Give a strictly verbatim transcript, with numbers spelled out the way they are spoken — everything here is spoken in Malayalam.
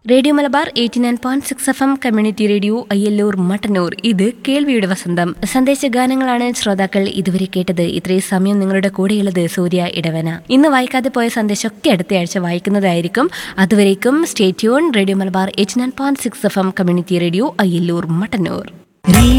Radio Malabar eighty nine point six F M community radio Ayyallur Mattannur. ഇത് കേൾവിയുടെ വസന്തം. സന്ദേശഗാനങ്ങളാണ് ശ്രോതാക്കൾ ഇതുവരെ കേട്ടത്. ഇത്രയും സമയം നിങ്ങളുടെ കൂടെയുള്ളത് സൂര്യ ഇടവന. ഇന്ന് വായിക്കാതെ പോയ സന്ദേശമൊക്കെ അടുത്തയാഴ്ച വായിക്കുന്നതായിരിക്കും. അതുവരേക്കും stay tune. Radio Malabar eighty nine point six F M community radio Ayyallur Mattannur.